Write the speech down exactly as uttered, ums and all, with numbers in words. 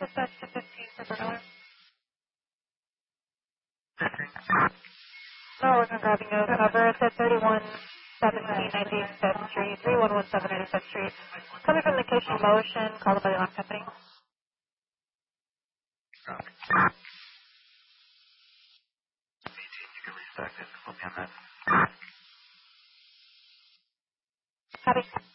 Dispatch to fifteen for Bernard. No, we're not grabbing no cover. It's at thirty-one seventeen ninety-fifth Street, three one one seven ninety-fifth Street. Coming from the Kitchen Motion, called by the alarm company. You can restart it. Put me on that. Copy.